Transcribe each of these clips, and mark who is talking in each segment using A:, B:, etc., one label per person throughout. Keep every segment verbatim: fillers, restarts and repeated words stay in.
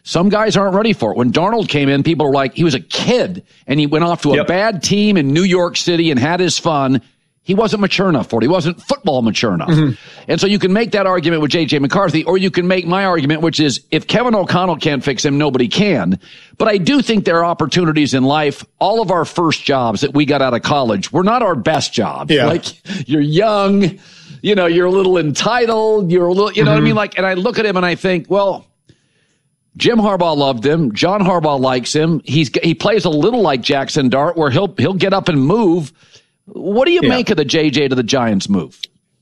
A: Some guys aren't ready for it. When Darnold came in, people were like, he was a kid, and he went off to a yep. bad team in New York City and had his fun. He wasn't mature enough for it. He wasn't football mature enough. Mm-hmm. And so you can make that argument with J J McCarthy, or you can make my argument, which is if Kevin O'Connell can't fix him, nobody can. But I do think there are opportunities in life. All of our first jobs that we got out of college were not our best jobs.
B: Yeah.
A: Like, you're young, you know, you're a little entitled, you're a little, you know mm-hmm. what I mean? Like, and I look at him and I think, well, Jim Harbaugh loved him. John Harbaugh likes him. He's he plays a little like Jackson Dart, where he'll he'll get up and move. What do you yeah. make of the J J to the Giants move?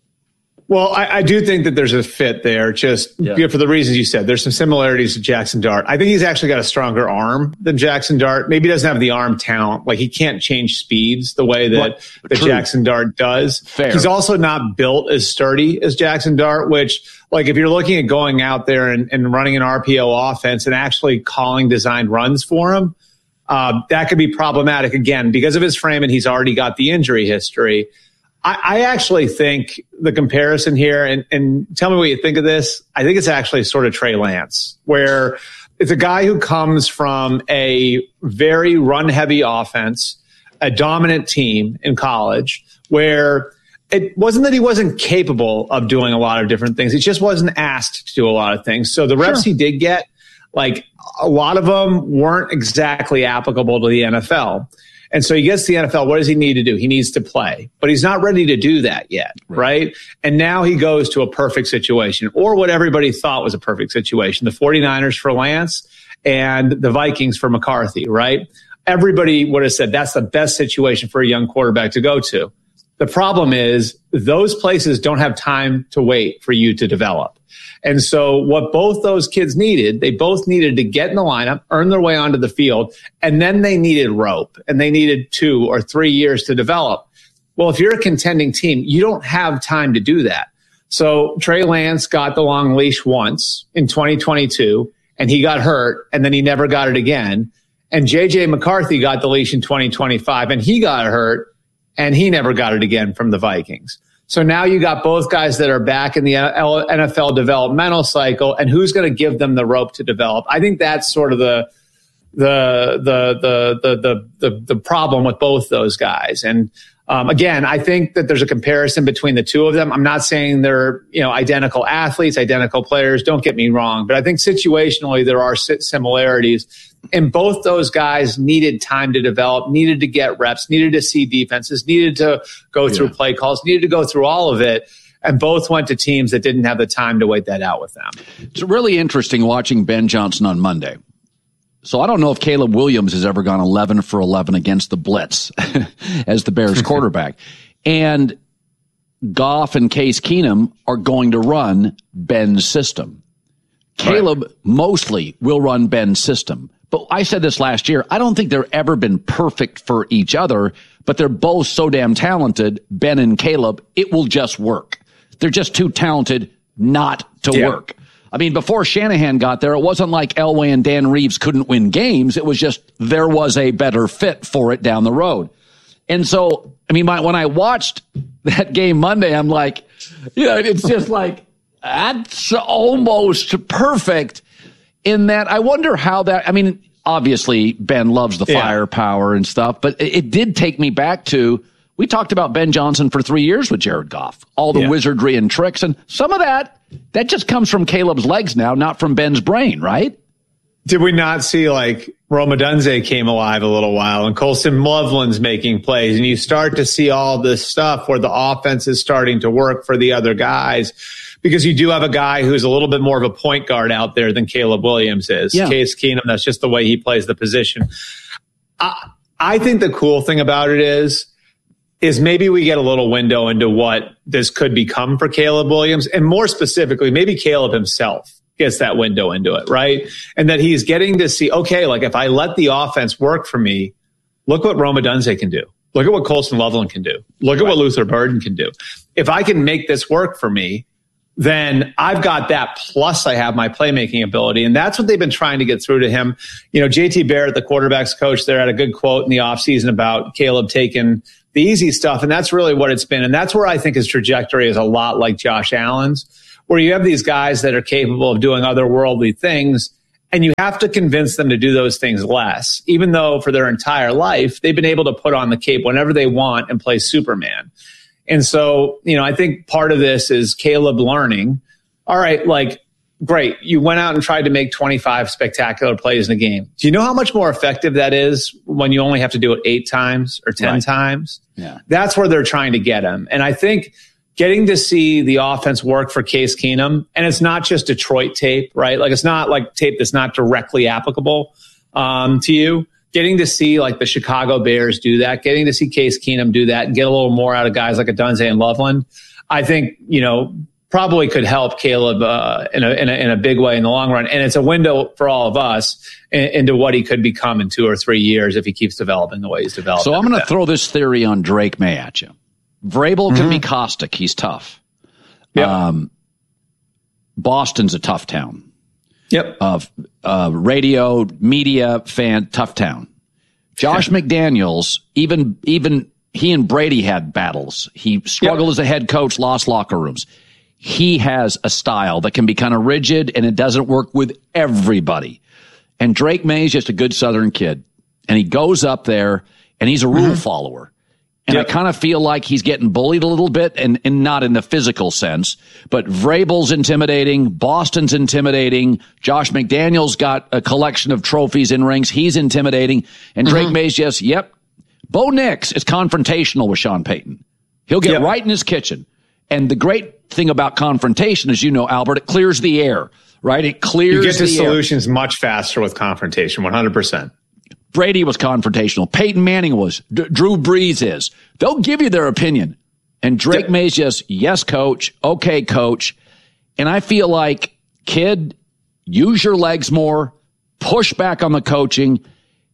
B: Well, I, I do think that there's a fit there, just yeah. you know, for the reasons you said. There's some similarities to Jackson Dart. I think he's actually got a stronger arm than Jackson Dart. Maybe he doesn't have the arm talent. Like, he can't change speeds the way that, that Jackson Dart does.
A: Fair.
B: He's also not built as sturdy as Jackson Dart, which, like, if you're looking at going out there and, and running an R P O offense and actually calling designed runs for him, uh, that could be problematic again because of his frame, and he's already got the injury history. I, I actually think the comparison here, and, and tell me what you think of this, I think it's actually sort of Trey Lance, where it's a guy who comes from a very run-heavy offense, a dominant team in college, where it wasn't that he wasn't capable of doing a lot of different things. He just wasn't asked to do a lot of things. So the reps sure. he did get, like, a lot of them weren't exactly applicable to the N F L. And so he gets to the N F L. What does he need to do? He needs to play, but he's not ready to do that yet, right? right? And now he goes to a perfect situation, or what everybody thought was a perfect situation. The 49ers for Lance and the Vikings for McCarthy, right? Everybody would have said that's the best situation for a young quarterback to go to. The problem is those places don't have time to wait for you to develop. And so what both those kids needed, they both needed to get in the lineup, earn their way onto the field, and then they needed rope, and they needed two or three years to develop. Well, if you're a contending team, you don't have time to do that. So Trey Lance got the long leash once in twenty twenty-two, and he got hurt, and then he never got it again. And J J McCarthy got the leash in twenty twenty-five, and he got hurt, and he never got it again from the Vikings. So now you got both guys that are back in the N F L developmental cycle, and who's going to give them the rope to develop? I think that's sort of the the the the the the the, the problem with both those guys. And um, again, I think that there's a comparison between the two of them. I'm not saying they're, you know, identical athletes, identical players. Don't get me wrong, but I think situationally there are similarities. And both those guys needed time to develop, needed to get reps, needed to see defenses, needed to go through yeah. play calls, needed to go through all of it. And both went to teams that didn't have the time to wait that out with them.
A: It's really interesting watching Ben Johnson on Monday. So I don't know if Caleb Williams has ever gone eleven for eleven against the blitz as the Bears quarterback. And Goff and Case Keenum are going to run Ben's system. Caleb right. mostly will run Ben's system. But I said this last year, I don't think they've ever been perfect for each other, but they're both so damn talented, Ben and Caleb, it will just work. They're just too talented not to yeah. work. I mean, before Shanahan got there, it wasn't like Elway and Dan Reeves couldn't win games. It was just there was a better fit for it down the road. And so, I mean, my, when I watched that game Monday, I'm like, you know, it's just like, that's almost perfect. In that, I wonder how that, I mean, obviously Ben loves the firepower yeah. and stuff, but it, it did take me back to, we talked about Ben Johnson for three years with Jared Goff, all the yeah. wizardry and tricks, and some of that, that just comes from Caleb's legs now, not from Ben's brain, right?
B: Did we not see, like, Rome Odunze came alive a little while, and Colston Loveland's making plays, and you start to see all this stuff where the offense is starting to work for the other guys, because you do have a guy who's a little bit more of a point guard out there than Caleb Williams is. Yeah. Case Keenum, that's just the way he plays the position. I, I think the cool thing about it is, is maybe we get a little window into what this could become for Caleb Williams. And more specifically, maybe Caleb himself gets that window into it, right? And that he's getting to see, okay, like if I let the offense work for me, look what Rome Odunze can do. Look at what Colston Loveland can do. Look at right. what Luther Burden can do. If I can make this work for me, then I've got that, plus I have my playmaking ability. And that's what they've been trying to get through to him. You know, J T Barrett, the quarterback's coach there, had a good quote in the offseason about Caleb taking the easy stuff. And that's really what it's been. And that's where I think his trajectory is a lot like Josh Allen's, where you have these guys that are capable of doing otherworldly things. And you have to convince them to do those things less, even though for their entire life, they've been able to put on the cape whenever they want and play Superman. And so, you know, I think part of this is Caleb learning, all right, like, great, you went out and tried to make twenty-five spectacular plays in a game. Do you know how much more effective that is when you only have to do it eight times or ten right. times?
A: Yeah.
B: That's where they're trying to get him. And I think getting to see the offense work for Case Keenum, and it's not just Detroit tape, right? Like, it's not like tape that's not directly applicable um, to you. Getting to see like the Chicago Bears do that, getting to see Case Keenum do that and get a little more out of guys like Adunze and Loveland, I think, you know, probably could help Caleb uh, in, a, in, a, in a big way in the long run. And it's a window for all of us in, into what he could become in two or three years if he keeps developing the way he's developed.
A: So I'm going to throw this theory on Drake May at you. Vrabel mm-hmm. can be caustic. He's tough.
B: Yep.
A: Um, Boston's a tough town.
B: Yep.
A: Uh, uh, radio, media, fan, tough town. Josh yeah. McDaniels, even even he and Brady had battles. He struggled yep. as a head coach, lost locker rooms. He has a style that can be kind of rigid, and it doesn't work with everybody. And Drake May is just a good Southern kid. And he goes up there, and he's a rule mm-hmm. follower. And yep. I kind of feel like he's getting bullied a little bit, and, and not in the physical sense. But Vrabel's intimidating. Boston's intimidating. Josh McDaniels got a collection of trophies and rings. He's intimidating. And Drake mm-hmm. May's just, yep. Bo Nix is confrontational with Sean Payton. He'll get yep. right in his kitchen. And the great thing about confrontation, as you know, Albert, it clears the air, right? It clears the air.
B: You get to solutions much faster with confrontation, one hundred percent.
A: Brady was confrontational. Peyton Manning was. D- Drew Brees is. They'll give you their opinion. And Drake yeah. May's just, yes, coach. Okay, coach. And I feel like, kid, use your legs more. Push back on the coaching.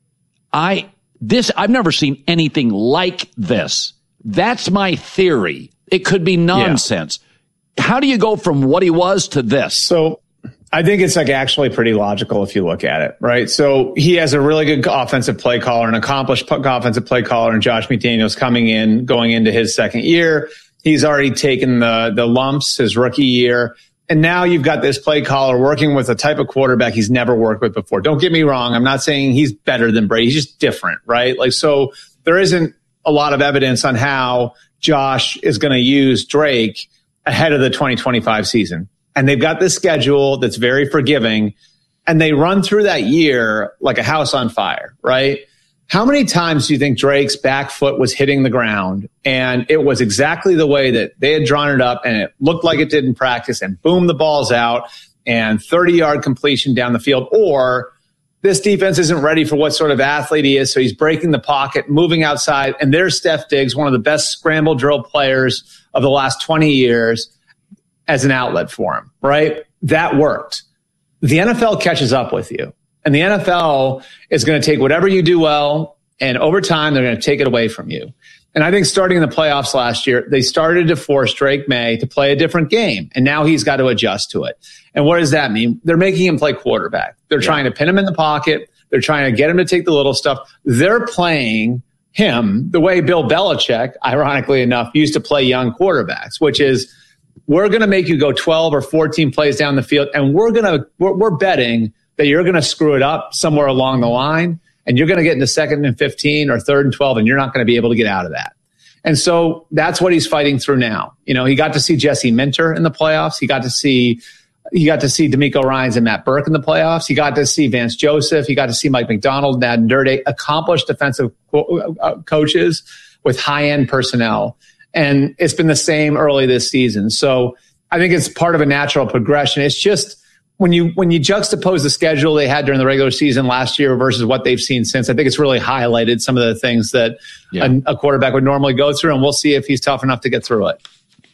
A: I, this, I've never seen anything like this. That's my theory. It could be nonsense. Yeah. How do you go from what he was to this?
B: So, I think it's like actually pretty logical if you look at it, right? So he has a really good offensive play caller, an accomplished offensive play caller, and Josh McDaniels coming in, going into his second year. He's already taken the the lumps his rookie year. And now you've got this play caller working with a type of quarterback he's never worked with before. Don't get me wrong. I'm not saying he's better than Brady. He's just different, right? Like, so there isn't a lot of evidence on how Josh is going to use Drake ahead of the twenty twenty-five season. And they've got this schedule that's very forgiving, and they run through that year like a house on fire, right? How many times do you think Drake's back foot was hitting the ground and it was exactly the way that they had drawn it up and it looked like it did in practice, and boom, the ball's out and thirty yard completion down the field? Or this defense isn't ready for what sort of athlete he is, so he's breaking the pocket, moving outside, and there's Steph Diggs, one of the best scramble drill players of the last twenty years, as an outlet for him, right? That worked. The N F L catches up with you, and the N F L is going to take whatever you do well, and over time, they're going to take it away from you. And I think starting in the playoffs last year, they started to force Drake May to play a different game, and now he's got to adjust to it. And what does that mean? They're making him play quarterback. They're yeah. trying to pin him in the pocket. They're trying to get him to take the little stuff. They're playing him the way Bill Belichick, ironically enough, used to play young quarterbacks, which is, we're going to make you go twelve or fourteen plays down the field, and we're going to we're, we're betting that you're going to screw it up somewhere along the line, and you're going to get into second and fifteen or third and twelve, and you're not going to be able to get out of that. And so that's what he's fighting through now. You know, he got to see Jesse Minter in the playoffs. He got to see he got to see DeMeco Ryans and Matt Burke in the playoffs. He got to see Vance Joseph. He got to see Mike McDonald, Madden Dirty, accomplished defensive co- uh, coaches with high end personnel. And it's been the same early this season. So I think it's part of a natural progression. It's just when you when you juxtapose the schedule they had during the regular season last year versus what they've seen since, I think it's really highlighted some of the things that yeah. a, a quarterback would normally go through, and we'll see if he's tough enough to get through it.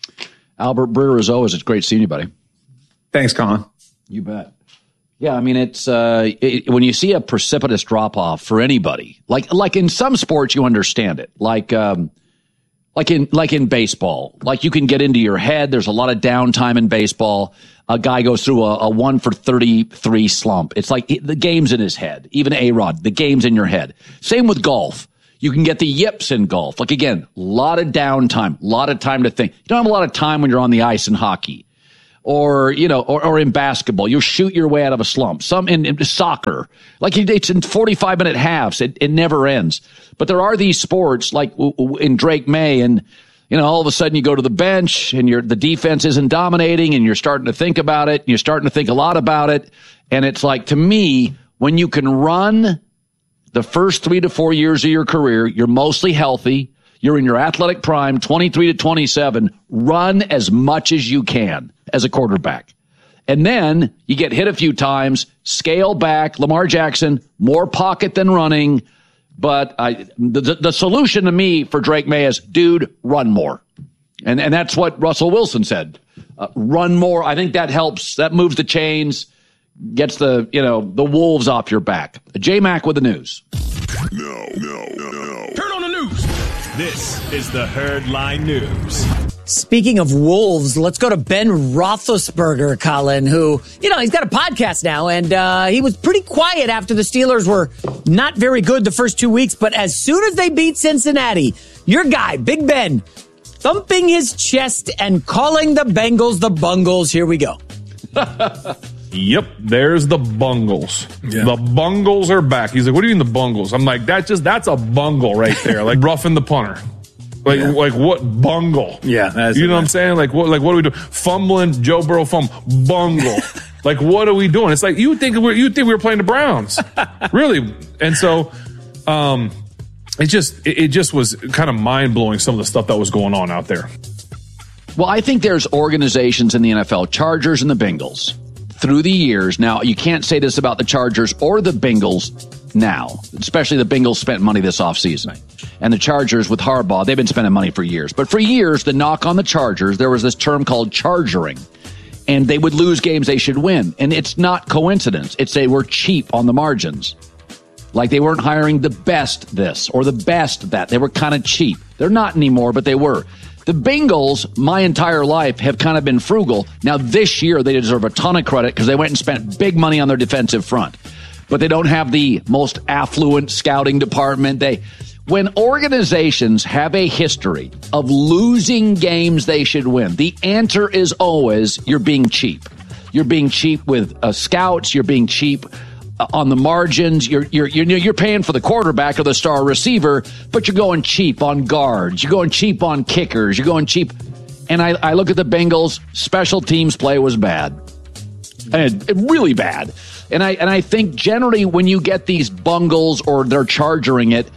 A: Albert Breer, as always, it's great seeing you, buddy.
B: Thanks, Colin.
A: You bet. Yeah, I mean, it's uh, it, when you see a precipitous drop-off for anybody, like like in some sports, you understand it. Like um, Like in like in baseball, like you can get into your head. There's a lot of downtime in baseball. A guy goes through a, a one for thirty-three slump. It's like the game's in his head. Even A-Rod, the game's in your head. Same with golf. You can get the yips in golf. Like, again, a lot of downtime, a lot of time to think. You don't have a lot of time when you're on the ice in hockey. or, you know, or, or in basketball, you'll shoot your way out of a slump. Some in, in soccer, like it's in forty-five minute halves. It, it never ends. But there are these sports like in Drake May, and, you know, all of a sudden you go to the bench and you're, the defense isn't dominating and you're starting to think about it. And you're starting to think a lot about it. And it's like, to me, when you can run the first three to four years of your career, you're mostly healthy. You're in your athletic prime, twenty-three to twenty-seven. Run as much as you can as a quarterback. And then you get hit a few times, scale back. Lamar Jackson, more pocket than running. But I, the, the solution to me for Drake May is, dude, run more. And, and that's what Russell Wilson said. Uh, run more. I think that helps. That moves the chains, gets the, you know, the wolves off your back. J-Mac with the news.
C: No, no, no, no.
D: Turn on the news. This is the Herd Line News.
E: Speaking of wolves, let's go to Ben Roethlisberger, Colin, who, you know, he's got a podcast now, and uh, he was pretty quiet after the Steelers were not very good the first two weeks. But as soon as they beat Cincinnati, your guy, Big Ben, thumping his chest and calling the Bengals the Bungles. Here we go.
F: Yep, there's the Bungles. Yeah. The Bungles are back. He's like, what do you mean the Bungles? I'm like, that just that's a bungle right there, like roughing the punter. Like, yeah. like what bungle?
G: Yeah, that's
F: you know what I'm saying? Like, what? Like, what are we doing? Fumbling, Joe Burrow fumble, bungle. Like, what are we doing? It's like you would think we you think we were playing the Browns, really? And so, um, it just it, it just was kind of mind blowing, some of the stuff that was going on out there.
A: Well, I think there's organizations in the N F L, Chargers and the Bengals, through the years. Now, you can't say this about the Chargers or the Bengals now, especially the Bengals spent money this offseason. And the Chargers with Harbaugh, they've been spending money for years. But for years, the knock on the Chargers, there was this term called chargering. And they would lose games they should win. And it's not coincidence. It's they were cheap on the margins. Like they weren't hiring the best this or the best that. They were kind of cheap. They're not anymore, but they were. The Bengals, my entire life, have kind of been frugal. Now, this year, they deserve a ton of credit because they went and spent big money on their defensive front. But they don't have the most affluent scouting department. They, when organizations have a history of losing games they should win, the answer is always you're being cheap. You're being cheap with uh, scouts. You're being cheap uh, on the margins. You're, you're, you're, you're paying for the quarterback or the star receiver, but you're going cheap on guards. You're going cheap on kickers. You're going cheap. And I, I look at the Bengals, special teams play was bad. And it, really bad. And I and I think generally when you get these bungles or they're charging it,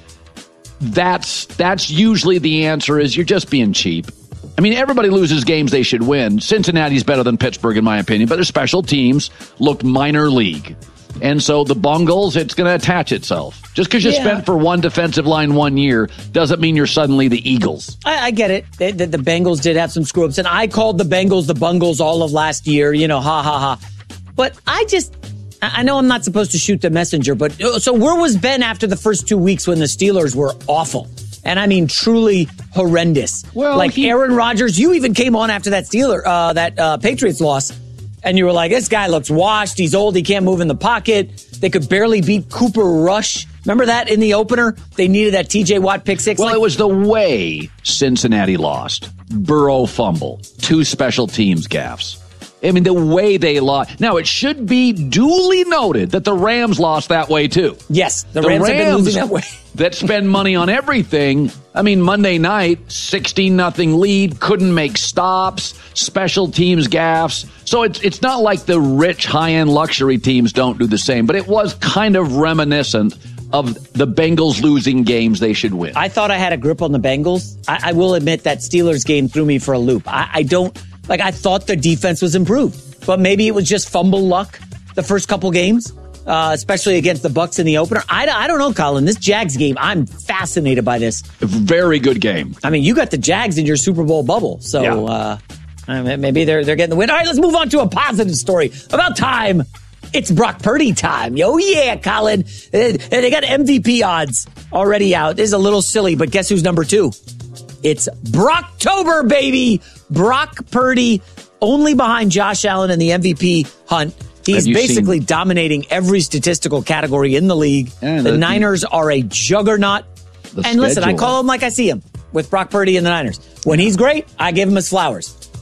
A: that's that's usually the answer is you're just being cheap. I mean, everybody loses games they should win. Cincinnati's better than Pittsburgh, in my opinion, but their special teams looked minor league. And so the bungles, it's going to attach itself. Just because you yeah. spent for one defensive line one year doesn't mean you're suddenly the Eagles.
E: I, I get it. The, the, the Bengals did have some screw-ups, and I called the Bengals the bungles all of last year. You know, ha, ha, ha. But I just, I know I'm not supposed to shoot the messenger, but so where was Ben after the first two weeks when the Steelers were awful? And I mean, truly horrendous. Well, like he, Aaron Rodgers, you even came on after that Steeler, uh, that uh, Patriots loss, and you were like, this guy looks washed. He's old. He can't move in the pocket. They could barely beat Cooper Rush. Remember that in the opener? They needed that T J Watt pick six.
A: Well,
E: like,
A: it was the way Cincinnati lost. Burrow fumble, two special teams gaffes. I mean, the way they lost. Now, it should be duly noted that the Rams lost that way, too.
E: Yes, the, the Rams, Rams have been losing that way.
A: that spend money on everything. I mean, Monday night, sixteen nothing lead, couldn't make stops, special teams gaffes. So it's it's not like the rich, high-end luxury teams don't do the same, but it was kind of reminiscent of the Bengals losing games they should win.
E: I thought I had a grip on the Bengals. I, I will admit that Steelers game threw me for a loop. I, I don't... Like, I thought the defense was improved, but maybe it was just fumble luck the first couple games, uh, especially against the Bucs in the opener. I, I don't know, Colin. This Jags game, I'm fascinated by this.
A: Very good game.
E: I mean, you got the Jags in your Super Bowl bubble, so yeah. uh, maybe they're they're getting the win. All right, let's move on to a positive story. About time. It's Brock Purdy time. Yo, yeah, Colin. They got M V P odds already out. This is a little silly, but guess who's number two? It's Brocktober, baby. Brock Purdy, only behind Josh Allen in the M V P hunt. He's basically seen... dominating every statistical category in the league. Yeah, the Niners team. Are a juggernaut. The and schedule. Listen, I call him like I see him with Brock Purdy and the Niners. When he's great, I give him his flowers.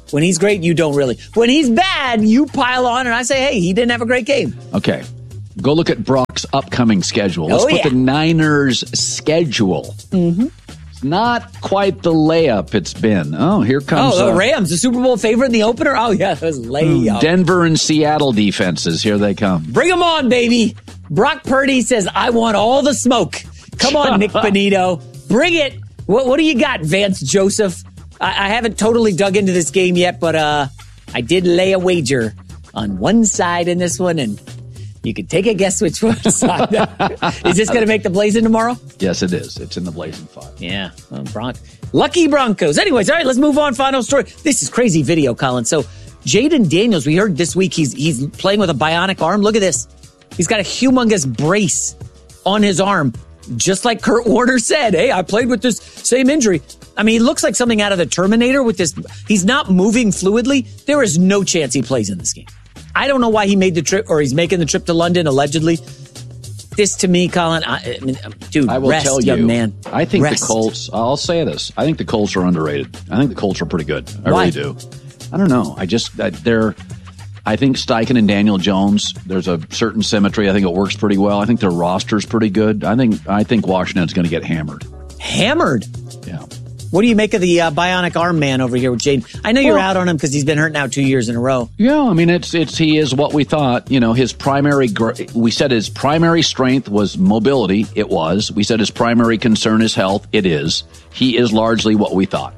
E: When he's great, you don't really. When he's bad, you pile on, and I say, hey, he didn't have a great game.
A: Okay. Go look at Brock's upcoming schedule. Let's
E: Oh,
A: put
E: yeah.
A: the Niners' schedule. Mm-hmm. It's not quite the layup it's been. Oh, here comes
E: Oh, the
A: uh,
E: Rams, the Super Bowl favorite in the opener? Oh, yeah, that was layup.
A: Denver and Seattle defenses. Here they come.
E: Bring them on, baby. Brock Purdy says, I want all the smoke. Come on, Nick Benito. Bring it. What, what do you got, Vance Joseph? I, I haven't totally dug into this game yet, but uh, I did lay a wager on one side in this one, and you can take a guess which one side. Is this going to make the Blazing tomorrow?
A: Yes, it is. It's in the Blazing Five.
E: Yeah, well, Bron- lucky Broncos. Anyways, all right, let's move on. Final story. This is crazy video, Colin. So Jaden Daniels, we heard this week he's he's playing with a bionic arm. Look at this. He's got a humongous brace on his arm, just like Kurt Warner said. Hey, I played with this same injury. I mean, he looks like something out of the Terminator with this. He's not moving fluidly. There is no chance he plays in this game. I don't know why he made the trip, or he's making the trip to London, allegedly. This, to me, Colin, I, I mean, dude,
A: I will
E: rest,
A: tell
E: young
A: you,
E: man.
A: I think
E: Rest.
A: the Colts, I'll say this, I think the Colts are underrated. I think the Colts are pretty good. I
E: Why?
A: really do. I don't know. I just, uh, they're, I think Steichen and Daniel Jones, there's a certain symmetry. I think it works pretty well. I think their roster's pretty good. I think, I think Washington's going to get hammered.
E: Hammered.
A: Yeah.
E: What do you make of the uh, bionic arm man over here with Jaden? I know you're
A: Well-
E: out on him because he's been hurt now two years in a row.
A: Yeah, I mean, it's it's he is what we thought. You know, his primary, gr- we said his primary strength was mobility. It was. We said his primary concern is health. It is. He is largely what we thought.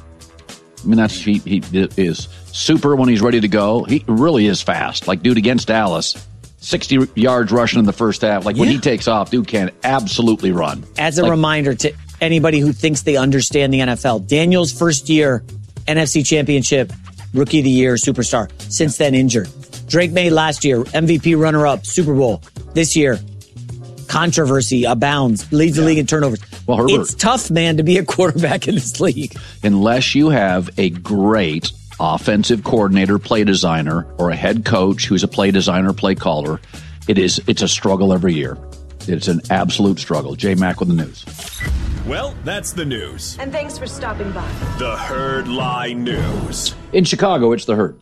A: I mean, that's he, he is super when he's ready to go. He really is fast. Like, dude, against Dallas, sixty yards rushing in the first half. Like, when
E: Yeah.
A: he takes off, dude can absolutely run.
E: As a
A: Like,
E: reminder to anybody who thinks they understand the N F L, Daniel's first year, N F C Championship, Rookie of the Year, superstar. Since then, injured. Drake May last year, M V P runner-up, Super Bowl. This year, controversy abounds, leads the league in turnovers.
A: Well, Herbert-
E: It's tough, man, to be a quarterback in this league.
A: unless you have a great offensive coordinator, play designer, or a head coach who's a play designer, play caller, it is it's a struggle every year. It's an absolute struggle. J Mac with the news.
D: Well, that's the news.
G: And thanks for stopping by.
D: The Herd Lie News.
A: In Chicago, it's the Herd.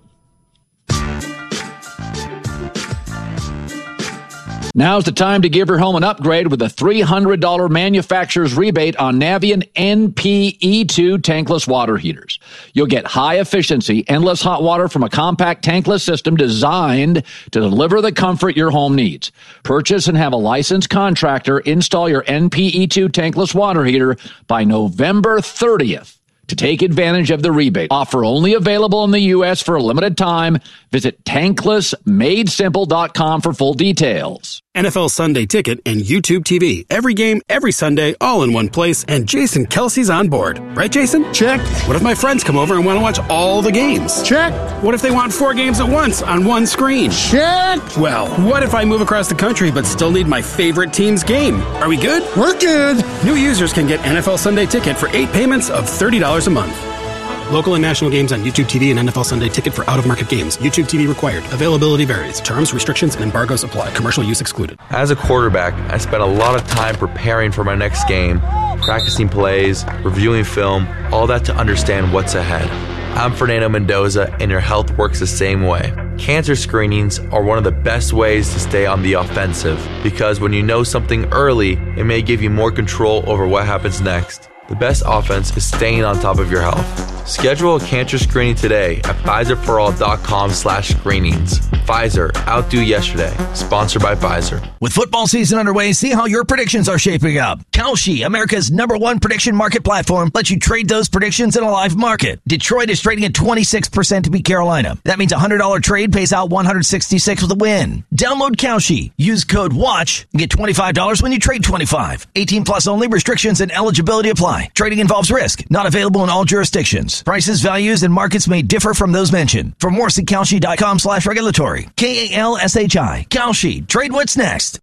A: Now's the time to give your home an upgrade with a three hundred dollars manufacturer's rebate on Navien N P E two tankless water heaters. You'll get high efficiency, endless hot water from a compact tankless system designed to deliver the comfort your home needs. Purchase and have a licensed contractor install your N P E two tankless water heater by November thirtieth. To take advantage of the rebate. Offer only available in the U S for a limited time. Visit tankless made simple dot com for full details.
H: N F L Sunday Ticket and YouTube T V. Every game, every Sunday, all in one place, and Jason Kelsey's on board. Right, Jason?
I: Check.
H: What if my friends come over and want to watch all the games?
I: Check.
H: What if they want four games at once on one screen?
I: Check.
H: Well, what if I move across the country but still need my favorite team's game? Are we good?
I: We're good.
H: New users can get N F L Sunday Ticket for eight payments of thirty dollars a month. Local and national games on YouTube T V and N F L Sunday Ticket for out-of-market games. YouTube T V required. Availability varies. Terms, restrictions, and embargoes apply. Commercial use excluded.
J: As a quarterback, I spent a lot of time preparing for my next game, practicing plays, reviewing film, all that to understand what's ahead. I'm Fernando Mendoza, and your health works the same way. Cancer screenings are one of the best ways to stay on the offensive, because when you know something early, it may give you more control over what happens next. The best offense is staying on top of your health. Schedule a cancer screening today at Pfizer for all dot com slash screenings. Pfizer, outdo yesterday. Sponsored by Pfizer.
K: With football season underway, see how your predictions are shaping up. Kalshi, America's number one prediction market platform, lets you trade those predictions in a live market. Detroit is trading at twenty-six percent to beat Carolina. That means a one hundred dollars trade pays out one hundred sixty-six with a win. Download Kalshi. Use code WATCH and get twenty-five dollars when you trade twenty-five dollars. eighteen plus only. Restrictions and eligibility apply. Trading involves risk. Not available in all jurisdictions. Prices, values, and markets may differ from those mentioned. For more, see Kalshi dot com slash regulatory. K A L S H I. Kalshi. Trade what's next.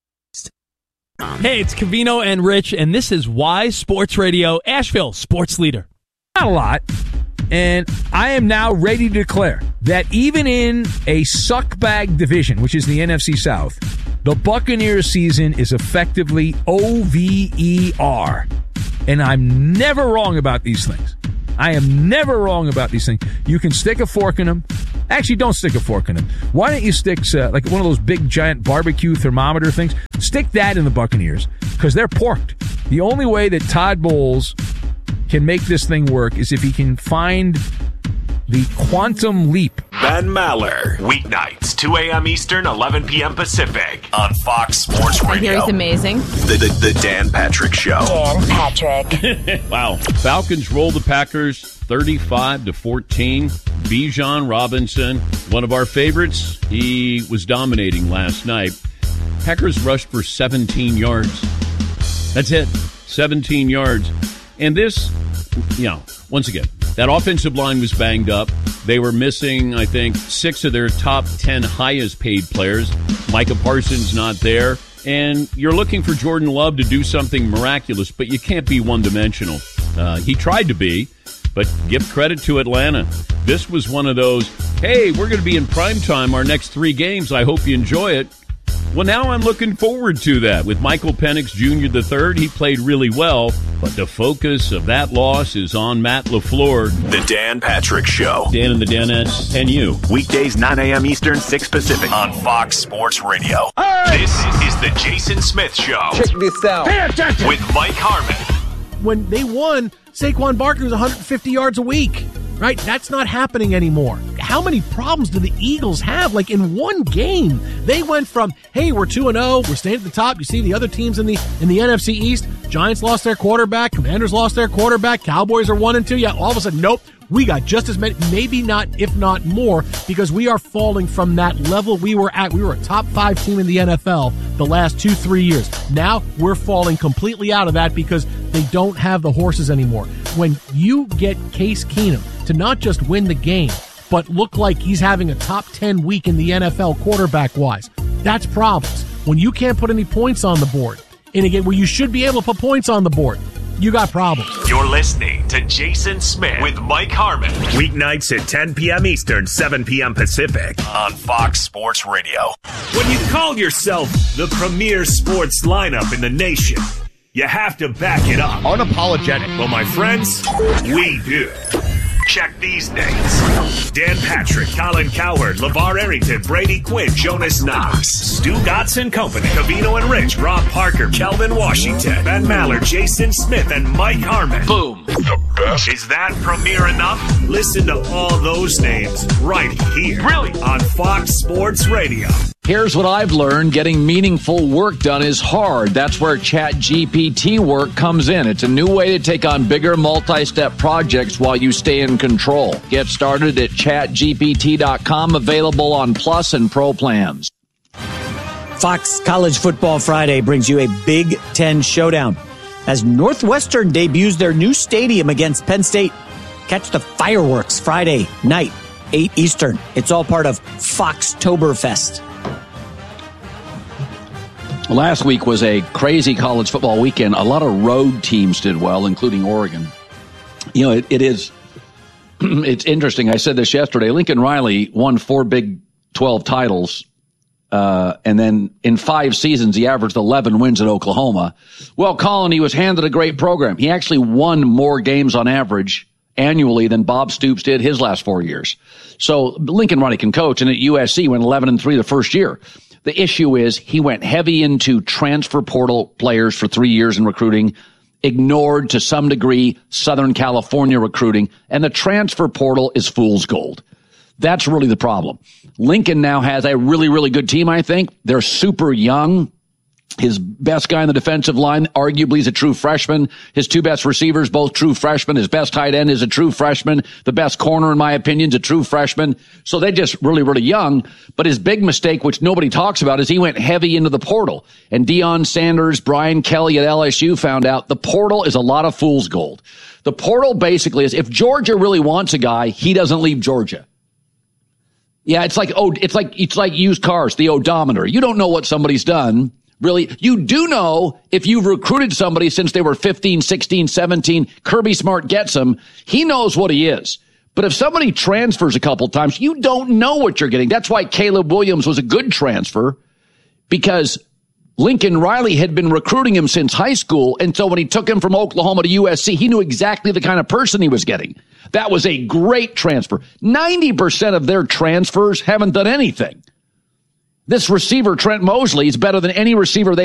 L: Hey, it's Cavino and Rich, and this is Y Sports Radio, Asheville Sports Leader.
M: Not a lot, and I am now ready to declare that even in a suckbag division, which is the N F C South, the Buccaneers season is effectively O V E R. And I'm never wrong about these things. I am never wrong about these things. You can stick a fork in them. Actually, don't stick a fork in them. Why don't you stick uh, like one of those big giant barbecue thermometer things? Stick that in the Buccaneers because they're porked. The only way that Todd Bowles can make this thing work is if he can find the quantum leap.
D: Ben Maller, weeknights, two a.m. Eastern, eleven p.m. Pacific, on Fox Sports Radio.
G: I hear he's amazing.
D: The, the, the Dan Patrick Show.
G: Dan Patrick.
I: Wow. Falcons roll the Packers thirty-five to fourteen. Bijan Robinson, one of our favorites. He was dominating last night. Packers rushed for seventeen yards. That's it. seventeen yards. And this, you know, once again, that offensive line was banged up. They were missing, I think, six of their top ten highest paid players. Micah Parsons not there. And you're looking for Jordan Love to do something miraculous, but you can't be one-dimensional. Uh, he tried to be, but give credit to Atlanta. This was one of those, hey, we're going to be in primetime our next three games. I hope you enjoy it. Well, now I'm looking forward to that. With Michael Penix Junior the third, he played really well, but the focus of that loss is on Matt LaFleur.
D: The Dan Patrick Show.
I: Dan and the Danettes and you.
D: Weekdays, nine a.m. Eastern, six Pacific, on Fox Sports Radio. Hey! This is the Jason Smith Show.
N: Check this out.
D: Pay attention. With Mike Harmon.
O: When they won, Saquon Barkley was one hundred fifty yards a week. Right? That's not happening anymore. How many problems do the Eagles have? Like in one game, they went from, hey, we're two and oh, we're staying at the top. You see the other teams in the in the N F C East. Giants lost their quarterback. Commanders lost their quarterback. Cowboys are one and two. Yeah, all of a sudden, nope. We got just as many, maybe not, if not more, because we are falling from that level we were at. We were a top five team in the N F L the last two, three years. Now we're falling completely out of that because they don't have the horses anymore. When you get Case Keenum to not just win the game, but look like he's having a top ten week in the N F L quarterback-wise, that's problems. When you can't put any points on the board in a game where you should be able to put points on the board, you got problems.
D: You're listening to Jason Smith with Mike Harmon. Weeknights at ten p.m. Eastern, seven p.m. Pacific, on Fox Sports Radio. When you call yourself the premier sports lineup in the nation, you have to back it up.
P: Unapologetic.
D: Well, my friends, we do. Check these names. Dan Patrick, Colin Cowherd, LeVar Arrington, Brady Quinn, Jonas Knox, Stu Gatz and Company, Covino and Rich, Rob Parker, Kelvin Washington, Ben Maller, Jason Smith, and Mike Harmon. Boom. The best. Is that premier enough? Listen to all those names right here. Really? On Fox Sports Radio.
A: Here's what I've learned. Getting meaningful work done is hard. That's where ChatGPT work comes in. It's a new way to take on bigger multi-step projects while you stay in control. Get started at chat G P T dot com, available on Plus and Pro plans.
E: Fox College Football Friday brings you a Big Ten showdown as Northwestern debuts their new stadium against Penn State. Catch the fireworks Friday night, eight Eastern. It's all part of Foxtoberfest.
A: Last week was a crazy college football weekend. A lot of road teams did well, including Oregon. You know, it, it is, it's interesting. I said this yesterday. Lincoln Riley won four Big twelve titles. Uh, and then in five seasons, he averaged eleven wins at Oklahoma. Well, Colin, he was handed a great program. He actually won more games on average annually than Bob Stoops did his last four years. So Lincoln Riley can coach, and at U S C went eleven and three the first year. The issue is he went heavy into transfer portal players for three years in recruiting, ignored to some degree Southern California recruiting, and the transfer portal is fool's gold. That's really the problem. Lincoln now has a really, really good team, I think. They're super young. His best guy in the defensive line, arguably, is a true freshman. His two best receivers, both true freshmen. His best tight end is a true freshman. The best corner, in my opinion, is a true freshman. So they're just really, really young. But his big mistake, which nobody talks about, is he went heavy into the portal. And Deion Sanders, Brian Kelly at L S U found out the portal is a lot of fool's gold. The portal basically is, if Georgia really wants a guy, he doesn't leave Georgia. Yeah, it's like, oh, it's like, it's like used cars, the odometer. You don't know what somebody's done. Really, you do know if you've recruited somebody since they were fifteen, sixteen, seventeen, Kirby Smart gets them. He knows what he is. But if somebody transfers a couple times, you don't know what you're getting. That's why Caleb Williams was a good transfer, because Lincoln Riley had been recruiting him since high school, and so when he took him from Oklahoma to U S C, he knew exactly the kind of person he was getting. That was a great transfer. ninety percent of their transfers haven't done anything. This receiver, Trent Mosley, is better than any receiver they